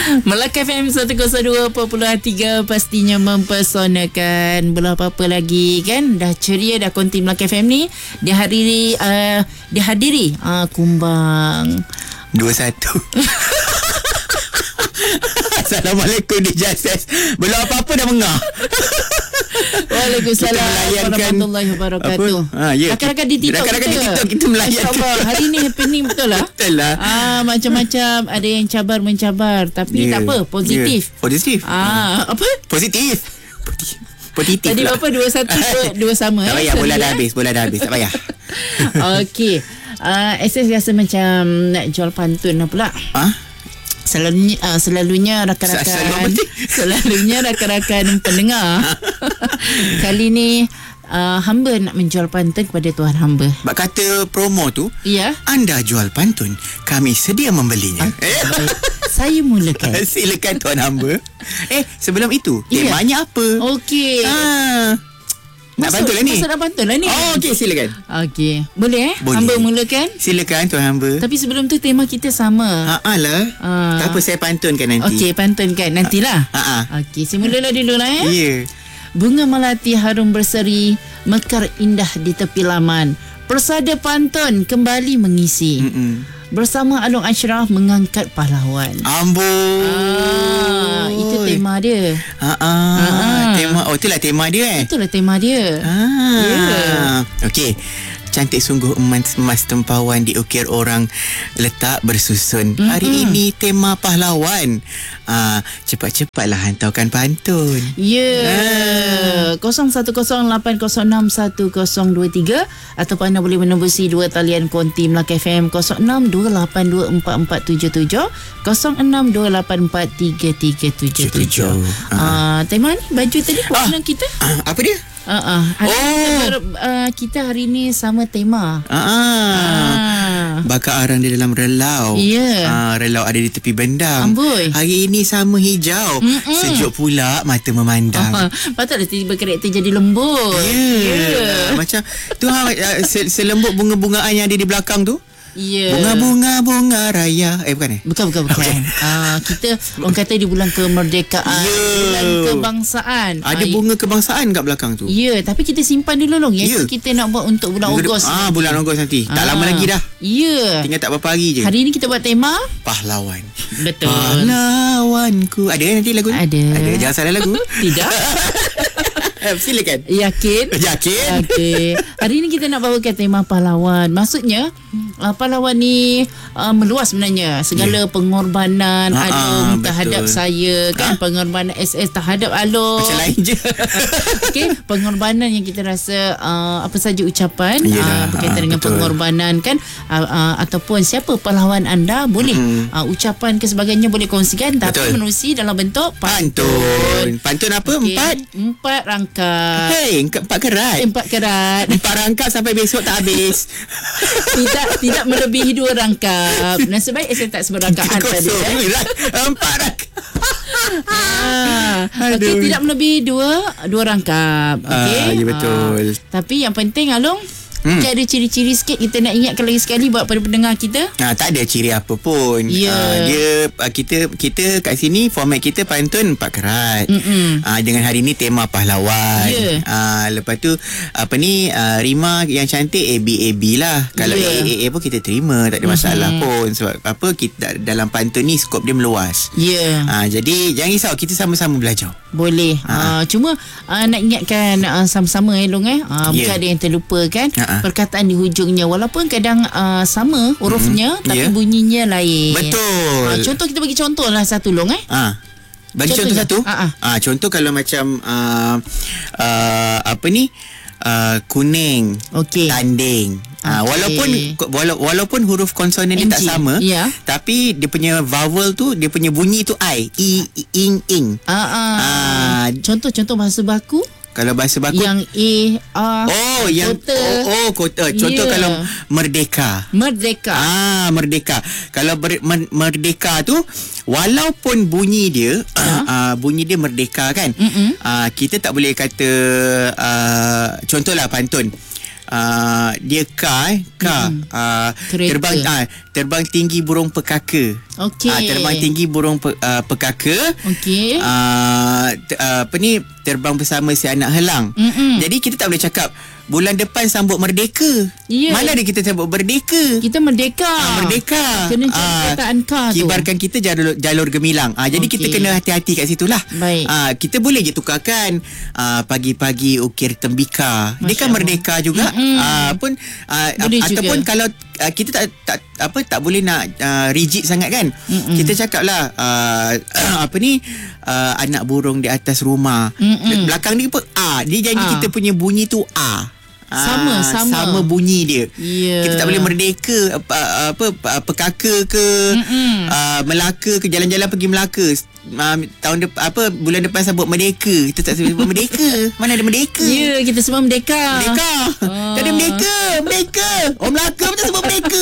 Melaka FM 102.3 pastinya mempesonakan. Belum apa-apa lagi kan. Dah ceria dah konti Melaka FM ni. Dihadiri Kumbang 21. Assalamualaikum DJ Access. Belum apa-apa dah mengah. Waalaikumsalam warahmatullahi wabarakatuh. Ya. Rakan-rakan di TikTok kita melayan. Hari ni happening betul lah. Betul lah. Macam-macam. Ada yang cabar mencabar. Tapi tak apa. Positif. Positif. Apa? Positif. Positif tadi lah. Berapa? 21 dua sama. Tak payah. Bola dah habis. Tak payah. Okey. SS rasa macam nak jual pantun lah pula. Selalunya rakan-rakan pendengar. Kali ni hamba nak menjual pantun kepada tuan hamba. Bak kata promo tu, ya. Anda jual pantun, kami sedia membelinya. Saya mulakan. Silakan tuan hamba. Sebelum itu, temanya apa? Okey. Nak pantun lah ni? Nak pantun lah ni. Okey, silakan. Okey. Boleh Boleh. Hamba mulakan? Silakan tuan hamba. Tapi sebelum tu tema kita sama. Lah. Tak apa, saya pantunkan nanti. Okey, pantunkan nantilah. Okey, saya mulalah dulu lah ya. Ya. Bunga melati harum berseri, mekar indah di tepi laman. Persada pantun kembali mengisi. Bersama Alung Ashraf mengangkat pahlawan. Amboi. Itu tema dia. Tema. Itulah tema dia. Itulah tema dia. Okey. Cantik sungguh emas tempawan diukir orang letak bersusun. Hari ini tema pahlawan. Cepat-cepatlah hantarkan pantun. Ya. 0108061023 ataupun anda boleh menembusi dua talian konti Melaka FM 0628244477 0628433377. Tema ni baju tadi warna kita. Apa dia? Kita hari ni sama tema. Bakar arang di dalam relau. Relau ada di tepi bendang. Amboi. Hari ini sama hijau. Sejuk pula mata memandang. Patutlah tiba karakter jadi lembut. Macam tu selembut bunga-bungaan yang ada di belakang tu. Bunga-bunga raya. Bukan. Bukan. Kita orang kata di bulan kemerdekaan, bulan kebangsaan. Ada bunga kebangsaan kat belakang tu. Tapi kita simpan dulu long. Kita nak buat untuk bulan Ogos. Bulan Ogos nanti. Tak lama lagi dah. Tinggal tak berapa hari je. Hari ni kita buat tema pahlawan. Betul. Pahlawanku. Ada nanti lagu ni? Ada. Jangan salah lagu. Tidak. Silakan. Yakin? Okey. Hari ni kita nak bawakan tema pahlawan. Maksudnya pahlawan ni meluas sebenarnya. Segala pengorbanan Alung terhadap saya kan. Pengorbanan SS terhadap Alung. Macam lain je. Okey, pengorbanan yang kita rasa apa saja ucapan berkaitan dengan pengorbanan kan, ataupun siapa pahlawan anda, boleh ucapan ke sebagainya boleh kongsikan. Tapi menerusi dalam bentuk pantun. Pantun apa? Empat rangkap. Empat kerat. Empat rangkap sampai besok tak habis. Tidak melebihi 2 rangkap. Nasib baik saya tak sebut rangkaian tadi. 4 rangkap. Okey, tidak melebihi 2 rangkap. Okey. Ya betul. Tapi yang penting Alung, kita ada ciri-ciri sikit. Kita nak ingatkan lagi sekali buat pada pendengar kita. Tak ada ciri apa pun. Dia kita kat sini format kita pantun 4 kerat. Dengan hari ni tema pahlawan. Lepas tu rima yang cantik AB lah. Kalau AA pun kita terima, tak ada masalah pun. Sebab apa, kita dalam pantun ni skop dia meluas. Jadi jangan risau, kita sama-sama belajar. Boleh. Cuma nak ingatkan sama-sama Long bukan ada yang terlupa kan. Perkataan di hujungnya walaupun kadang sama hurufnya tapi bunyinya lain. Betul. Contoh, kita bagi contoh lah satu Long bagi contoh satu. Contoh kalau macam kuning, tanding. Walaupun huruf konsonan dia tak sama, tapi dia punya vowel tu, dia punya bunyi tu I, ing. Contoh bahasa baku. Kalau bahasa baku yang A, kota. Contoh kalau merdeka. Merdeka. Kalau merdeka tu walaupun bunyi dia merdeka kan. Kita tak boleh kata contohlah pantun. Dia terbang tinggi burung pekaka. Okey. Terbang tinggi burung pekaka. Okey. Terbang bersama si anak helang. Jadi kita tak boleh cakap bulan depan sambut merdeka. Mana ada kita sambut merdeka? Kita merdeka. Merdeka. Kena cari kata Anka tu. Kibarkan kita jalur gemilang. Jadi kita kena hati-hati kat situlah. Baik. Kita boleh je tukarkan pagi-pagi ukir tembika. Masya dia kan merdeka juga. Ataupun kalau kita tak boleh nak rigid sangat kan. Kita cakaplah anak burung di atas rumah. Belakang dia pun dia janji kita punya bunyi tu sama bunyi dia. Kita tak boleh merdeka pekaka ke Melaka ke, jalan-jalan pergi Melaka bulan depan sambut merdeka. Kita tak sebut merdeka. Mana ada merdeka? Kita semua merdeka. Tak ada merdeka. Orang Melaka pun tak sebut merdeka.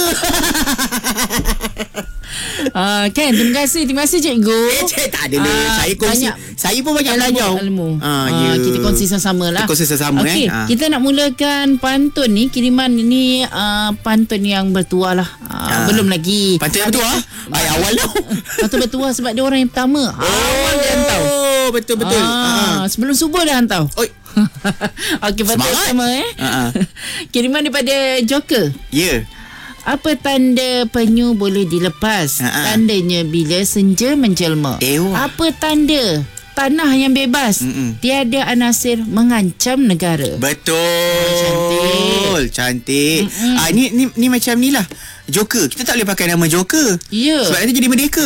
Terima kasih cikgu. Tak ada saya pun banyak belajar ilmu. Kita kongsi sama lah. Okay. Kita nak mulakan pantun ni. Kiriman ni pantun yang bertuah lah. Belum lagi pantun yang bertuah. Awal dah. Pantun bertuah sebab dia orang yang pertama. Awal dia hantar. Betul. Sebelum subuh dah hantar. Okey, pantun pertama kiriman daripada Joker. Apa tanda penyu boleh dilepas? Tandanya bila senja menjelma. Apa tanda tanah yang bebas? Tiada anasir mengancam negara. Betul. Cantik. Ni macam ni lah. Joker. Kita tak boleh pakai nama Joker. Sebab nanti jadi merdeka.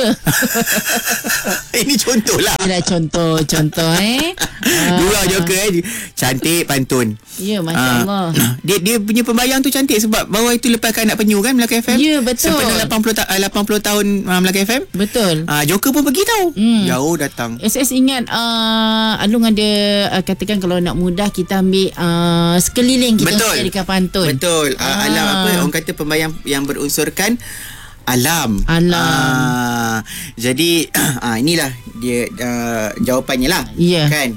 Ini contoh lah. Ini contoh Dua Joker cantik pantun. Masya Allah. Dia punya pembayang tu cantik sebab baru itu lepaskan anak penyu kan Melaka FM. Betul. Sempena 80 tahun Melaka FM. Betul. Joker pun pergi tau. Jauh datang. SS ingat Alung ada katakan kalau nak mudah kita ambil sekeliling kita jadikan pantun. Betul. Alam apa orang kata pembayang yang berunsurkan alam. Jadi inilah dia jawapannya lah. Kan.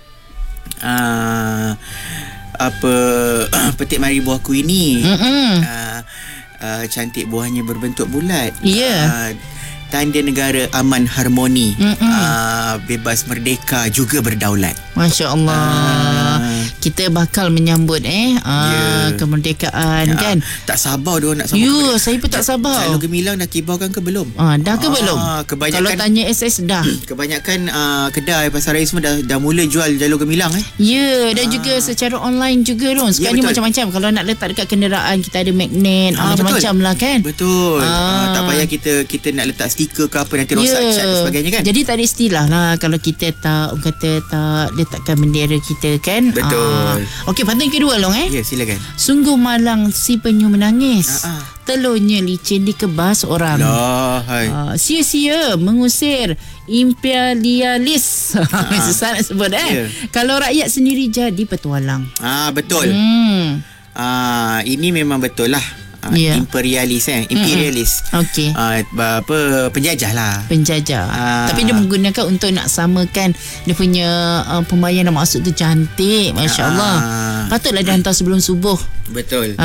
Petik mari buahku ini. Cantik buahnya berbentuk bulat. Tanda negara aman harmoni. Bebas merdeka juga berdaulat. Masya Allah. Kita bakal menyambut kemerdekaan kan. Tak sabar dia nak sambut. Saya pun tak sabar. Jalur gemilang dah kibarkan ke belum? Dah ke belum? Kalau tanya SS dah. Kebanyakan kedai pasar raya semua dah mula jual jalur gemilang dan juga secara online juga Ron. Sekarang ni macam-macam. Kalau nak letak dekat kenderaan kita ada magnet macam-macam lah kan. Betul. Tak payah kita nak letak stiker ke apa nanti rosak cat dan sebagainya kan. Jadi tak ada istilah lah kalau kita tak letakkan bendera kita kan. Betul. Okey, pantun kedua Long silakan. Sungguh malang si penyu menangis. Telurnya licin dikebas orang. Sia-sia mengusir imperialis. Susah nak sebut Kalau rakyat sendiri jadi petualang. Betul. Ini memang betul lah. Imperialis Okey. Penjajah lah. Tapi dia menggunakan untuk nak samakan dia punya pembayang dan maksud tu cantik. Masya Allah. Patutlah dia hantar sebelum subuh. Betul.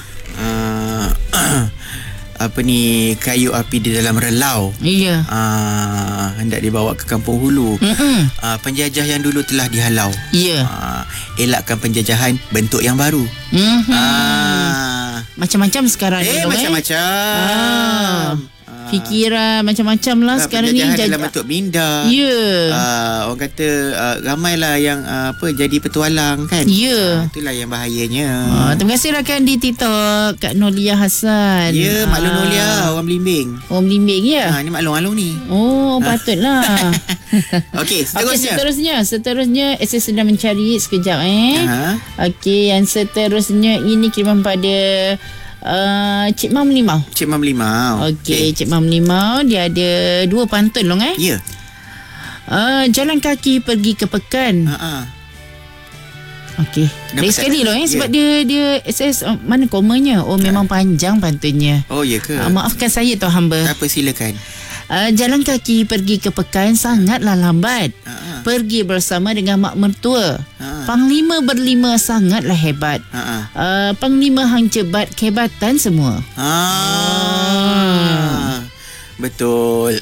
Kayu api di dalam relau. Hendak dibawa ke kampung hulu. Penjajah yang dulu telah dihalau. Elakkan penjajahan bentuk yang baru. Macam-macam sekarang ni macam-macam. Fikiran macam-macam lah sekarang ni. Penjajahan dalam bentuk minda. Orang kata ramailah yang jadi petualang kan. Itulah yang bahayanya. Terima kasih rakan di TikTok Kak Nolia Hassan. Maklum Nolia orang Belimbing. Ni maklum ni. Patutlah. Okey, seterusnya. Seterusnya SS sedang mencari sekejap Okey, yang seterusnya ini kiriman pada Cik Mam Limau. Okey, Cik Mam Limau dia ada dua pantun Long jalan kaki pergi ke pekan. Okey. Dari sekali Long sebab dia SS mana komanya. Memang panjang pantunnya. Ya ke? Maafkan saya tuan hamba. Apa silakan. Jalan kaki pergi ke pekan sangatlah lambat. Pergi bersama dengan mak mertua. Panglima berlima sangatlah hebat. Panglima hang jebat kehebatan semua. Betul.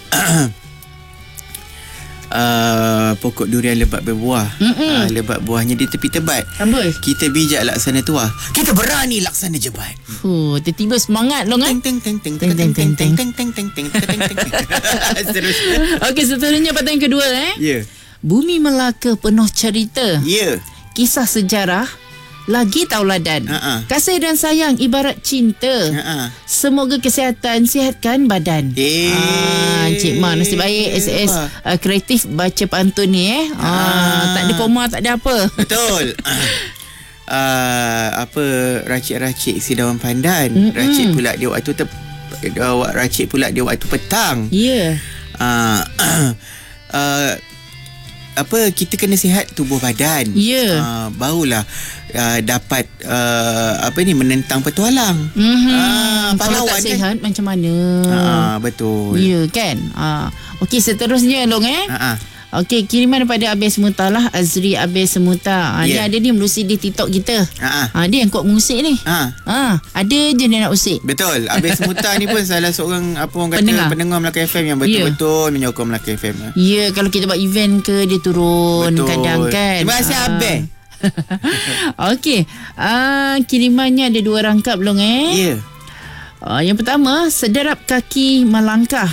Pokok durian lebat berbuah. Lebat buahnya di tepi tebat. Amboi. Kita bijak laksana tuah. Kita berani laksana jebat. Tiba-tiba semangat long kan. Teng teng teng teng teng teng teng teng teng teng teng teng. Seterusnya. Okey, seterusnya patah yang kedua Ya. Bumi Melaka penuh cerita. Ya. Kisah sejarah lagi tauladan. Kasih dan sayang ibarat cinta. Semoga kesihatan, sihatkan badan. Encik Mak nasib baik SS kreatif baca pantun ni tak ada koma, tak ada apa. Betul. Apa racik-racik si daun pandan. Racik pula dia waktu racik pula dia waktu petang. Ya. Apa kita kena sihat tubuh badan. Ya. Barulah dapat menentang petualang. Kalau tak sihat kan? Macam mana? Betul. Ya kan. Okey, seterusnya long Okey, kiriman daripada Abis Semuta lah, Azri Abis Semuta. Dia ada ni melusi di TikTok kita. Dia yang kuat mengusik ni. Ada je dia nak usik. Betul. Abis Semuta ni pun salah seorang pendengar Melaka FM yang betul-betul menyokong Melaka FM. Ya, kalau kita buat event ke dia turun kadang kan. Terima kasih Abis. Okey. Kirimannya ada 2 rangkap long Ya. Yang pertama, sederap kaki melangkah.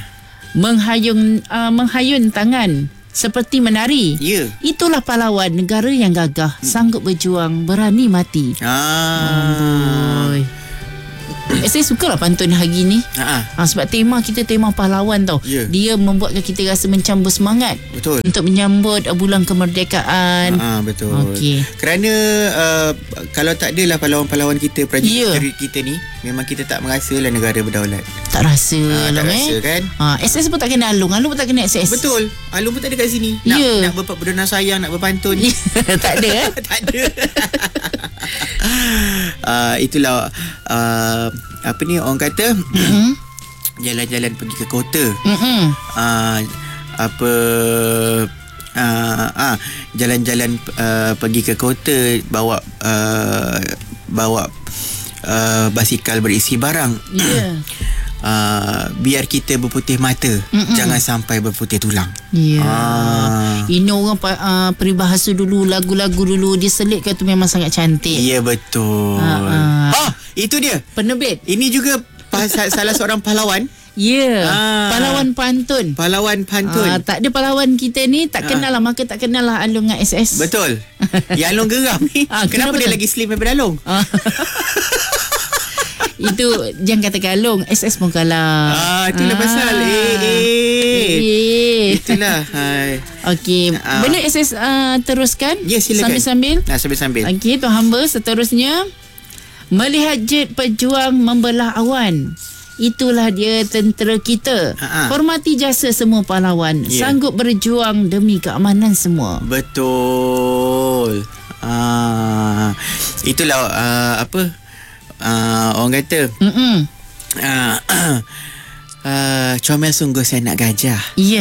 Menghayun tangan seperti menari. Ya. Itulah pahlawan negara yang gagah, sanggup berjuang, berani mati. Saya suka lah pantun hari ni. Sebab tema kita tema pahlawan tau. Dia membuatkan kita rasa macam bersemangat. Betul. Untuk menyambut bulan kemerdekaan. Betul. Okey. Kerana kalau tak adalah pahlawan-pahlawan kita, prajurit kita ni, memang kita tak merasalah negara berdaulat. Tak rasa tak rasa kan. SS pun tak kena Alung pun tak kena SS. Betul. Alung pun tak ada kat sini. Nak berdana sayang, nak berpantun. Tak ada tak ada. Itulah apa ni orang kata, jalan-jalan pergi ke kota. Jalan-jalan pergi ke kota, bawa basikal berisi barang. Biar kita berputih mata, jangan sampai berputih tulang. Ini orang peribahasa dulu, lagu-lagu dulu diselitkan tu memang sangat cantik. Ya, betul. Itu dia penerbit. Ini juga salah seorang pahlawan. Pahlawan pantun. Tak ada pahlawan kita ni tak kenal lah, maka tak kenal lah Alung dengan SS. Betul. Yang Alung geram ni kenapa dia lagi slim daripada Alung? Itu jangan kata Alung, SS pun kalah. Itulah pasal. Itulah. Okey, boleh SS teruskan? Ya, silakan. Sambil-sambil. Okey, tu hamba seterusnya. Melihat jet pejuang membelah awan. Itulah dia tentera kita. Hormati jasa semua pahlawan. Sanggup berjuang demi keamanan semua. Betul. Itulah orang kata comel sungguh saya nak gajah. Ya.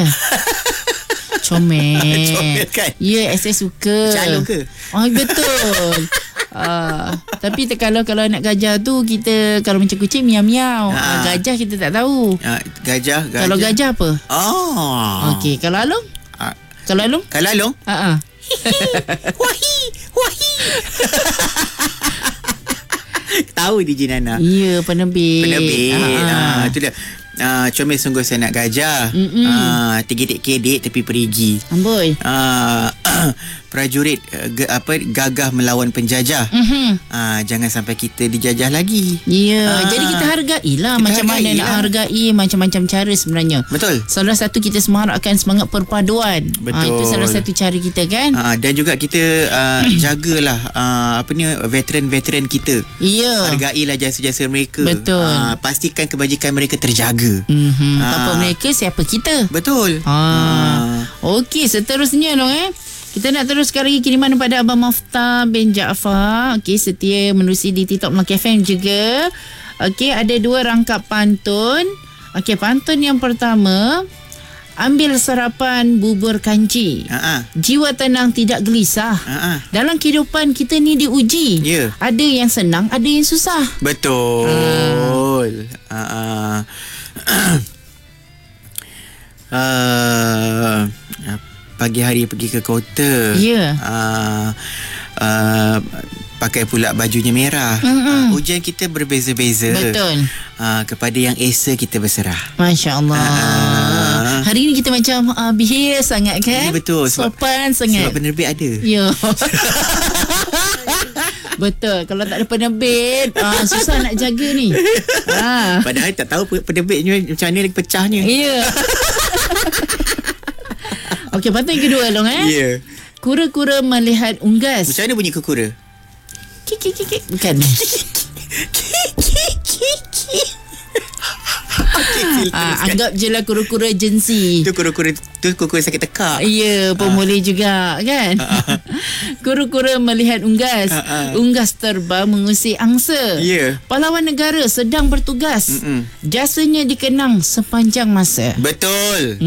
Comel. Comel kan? Ya, saya suka. Calon ke? Betul. Tapi kalau nak gajah tu, kita kalau macam kucing miau-miau. Gajah kita tak tahu. Gajah. Kalau gajah apa? Okey, kalau Alung? Kalau Alung? Wahi. Tahu DJ Nana. Ya, penerbit. Itu dia. Comel sungguh saya nak gajah. Tergedik-gedik tapi perigi. Amboi. Prajurit gagah melawan penjajah. Jangan sampai kita dijajah lagi. Jadi kita hargailah macam mana nak hargai, macam-macam cara sebenarnya. Betul. Salah satu kita semarakkan semangat perpaduan. Betul. Itu salah satu cara kita kan. Dan juga kita jagalah veteran-veteran kita. Hargailah jasa-jasa mereka. Betul. Pastikan kebajikan mereka terjaga. Tanpa mereka, siapa kita? Betul. Okey, seterusnya kita nak teruskan lagi kiriman daripada Abang Maftah bin Jaafar. Okey, setia menerusi di TikTok Melaka FM juga. Okey, ada 2 rangkap pantun. Okey, pantun yang pertama, ambil sarapan bubur kanji. Jiwa tenang tidak gelisah. Dalam kehidupan kita ni diuji. Ada yang senang, ada yang susah. Betul. Pagi hari pergi ke kota. Ya. Pakai pula bajunya merah. Hujan kita berbeza-beza. Betul. Kepada yang Esa kita berserah. Masya Allah. Hari ni kita macam behave sangat kan? Ya, betul. Sopan sangat. Sebab penerbit ada. Ya. Betul. Kalau tak ada penerbit, susah nak jaga ni. Padahal tak tahu penerbitnya macam mana lagi pecahnya. Ya. Okey, pantun yang kedua Long Ya. Kura-kura melihat unggas. Macam mana bunyi kura? Kik. Bukan. Anggap je lah kura-kura jensi. Itu kura-kura sakit tekak. Ya, pun boleh juga kan. Kura-kura melihat unggas. Unggas terbang mengusik angsa. Ya. Pahlawan negara sedang bertugas. Jasanya dikenang sepanjang masa. Betul.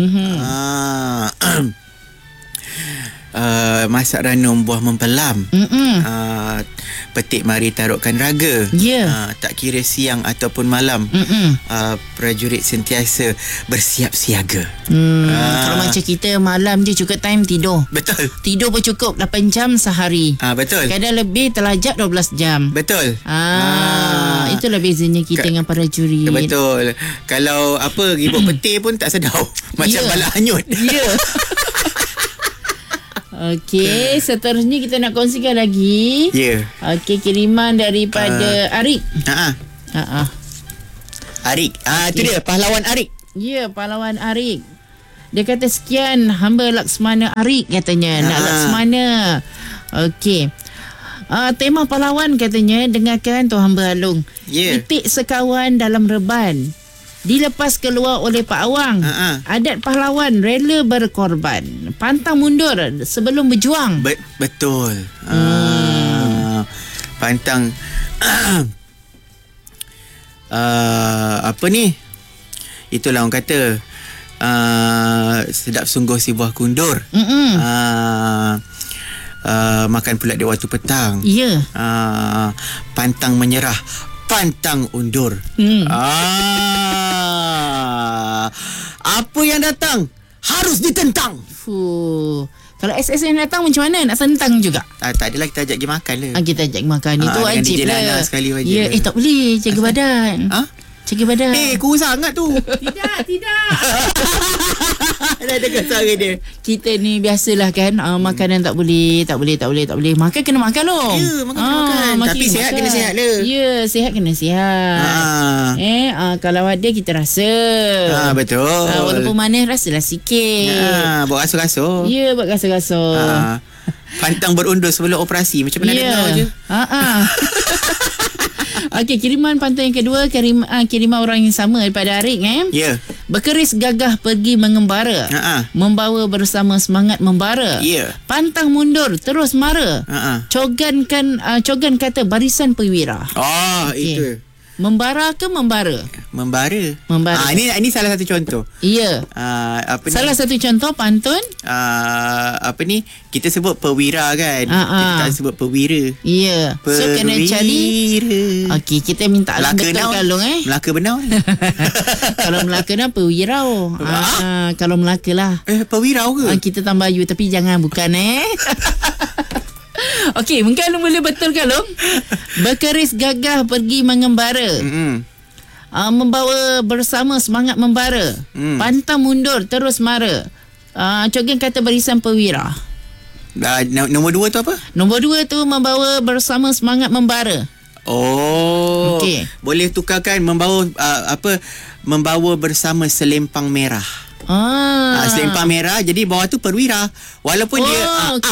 Masak ranum buah mempelam. Petik mari taruhkan raga. Ya. Tak kira siang ataupun malam. Prajurit sentiasa bersiap siaga. Kalau macam kita malam je cukup time tidur. Betul. Tidur pun cukup 8 jam sehari. Betul. Kadang lebih terlajak 12 jam. Betul. Itulah bezanya kita dengan para jurid. Betul. Kalau ribut petir pun tak sedau. Macam bala hanyut. Ya. Okey, seterusnya kita nak kongsikan lagi. Ya. Okey, kiriman daripada Arik. Arik. Itu dia, pahlawan Arik. Ya, pahlawan Arik. Dia kata sekian hamba Laksmana Arik katanya. Nak Laksmana. Okey. Tema pahlawan katanya, dengarkan tu hamba Alung. Itik sekawan dalam reban. Dilepas keluar oleh Pak Awang. Adat pahlawan rela berkorban. Pantang mundur sebelum berjuang. Betul. Pantang itulah orang kata sedap sungguh si buah kundur. Makan pula di waktu petang. Ya. Pantang menyerah, pantang undur. Apa yang datang harus ditentang. Kalau SSN datang macam mana? Nak tentang juga? Tak adalah, kita ajak pergi makan lah. Kita ajak makan. Itu wajib lah. Sekali wajib. Ya, tak boleh. Jaga badan. Jaga badan. Kurang sangat tu. Tidak. Dah dengar suara dia. Kita ni biasalah kan, makanan tak boleh. Makan kena makan loh. Ya, makan. Tapi sihat kena sihat lah. Ya, sihat kena sihat. Kalau ada kita rasa. Betul. Walaupun manis rasalah sikit. Buat rasa-rasa. Ya, buat rasa-rasa. Pantang berundur sebelum operasi. Macam mana dengar je. Okey, kiriman pantun yang kedua, kiriman orang yang sama daripada Arik Ya. Berkeris gagah pergi mengembara. Membawa bersama semangat membara. Ya. Pantang mundur terus mara. Cogan kata barisan perwira. Itu. Membara ke membara? Membara. Ini salah satu contoh. Ya. Salah satu contoh pantun. Kita sebut perwira kan. Kita tak sebut perwira. Ya. So kena cari. Okey, kita minta betul kalung Melaka benar. Kalau Melaka dah perwirau. Kalau Melaka lah. Perwirau ke? Kita tambah you, tapi jangan bukan Okey, mungkin boleh betul kalung. Berkeris gagah pergi mengembara. Membawa bersama semangat membara. Pantang mundur terus mara. Cogan kata barisan perwira. Nombor 2 tu apa? Nombor 2 tu membawa bersama semangat membara. Okay. Boleh tukarkan membawa bersama selempang merah. Selempang merah, jadi bawah tu perwira. Walaupun dia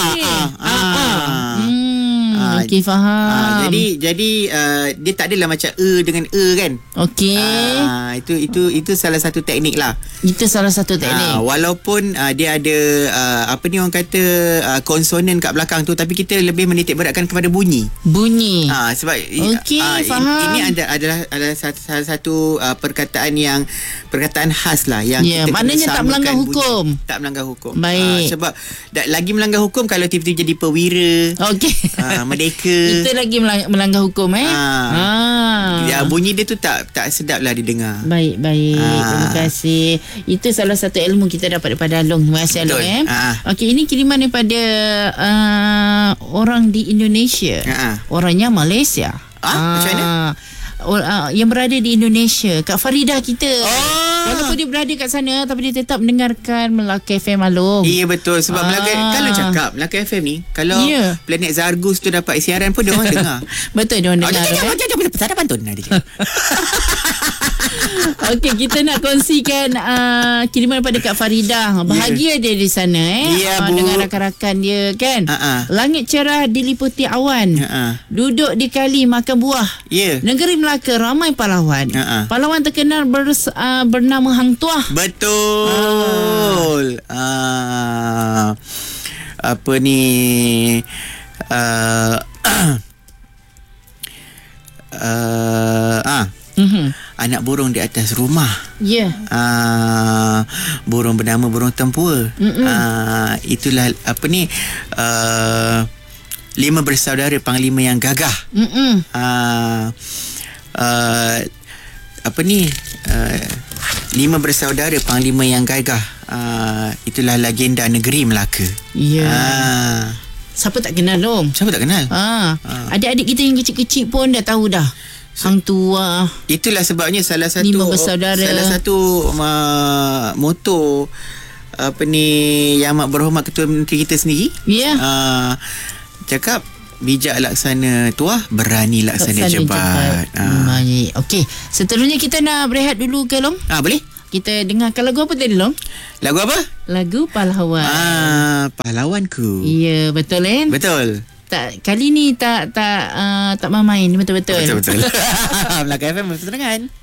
okey, faham. Jadi dia tak adalah macam dengan kan. Okey. Itu salah satu teknik lah. Itu salah satu teknik. Walaupun dia ada orang kata konsonan kat belakang tu, tapi kita lebih menitik beratkan kepada bunyi. Sebab faham. Ini adalah salah satu perkataan khas lah yang kita maknanya tak melanggar hukum. Tak melanggar hukum. Baik. Sebab lagi melanggar hukum kalau tiba-tiba jadi perwira. Okey. merdeka. Itu lagi melanggar hukum Ya, bunyi dia tu tak sedap lah didengar. Baik. Terima kasih. Itu salah satu ilmu kita dapat daripada Along. Terima kasih Along. Okey, ini kiriman daripada orang di Indonesia. Orangnya Malaysia. Macam mana? Yang berada di Indonesia, Kak Farida kita. Walaupun dia berada kat sana, tapi dia tetap mendengarkan Melaka FM Along. Ya, betul. Sebab Melaka, kalau cakap Melaka FM ni, kalau planet Zargus tu dapat siaran pun dia orang dengar. Betul, dia orang dengar. Jangan pantun dia cakap. Okey, kita nak kongsikan kiriman daripada Kak Farida. Bahagia dia di sana dengan rakan-rakan dia kan. Langit cerah diliputi awan. Duduk di kali makan buah. Negeri Melaka ramai pahlawan. Pahlawan terkenal bernama Hang Tuah. Betul. Apa ni? Anak burung di atas rumah. Burung bernama burung tempua. Itulah apa ni, 5 bersaudara panglima yang gagah. Apa ni, 5 bersaudara panglima yang gagah. Itulah legenda negeri Melaka. Siapa tak kenal Long? Siapa tak kenal? Adik-adik kita yang kecil-kecil pun dah tahu dah. Hang Tuah. Itulah sebabnya salah satu 5 bersaudara. Salah satu moto apa ni, yang amat berhormat Ketua Menteri kita sendiri. Cakap bijak laksana tuah, berani laksana jebat. Baik. Okey, seterusnya kita nak berehat dulu ke Long? Boleh. Kita dengarkan lagu apa tadi Long? Lagu apa? Lagu Pahlawan. Pahlawanku. Ya, betul kan? Betul. Kali ni tak main, betul-betul. Betul. Melaka FM betul dengan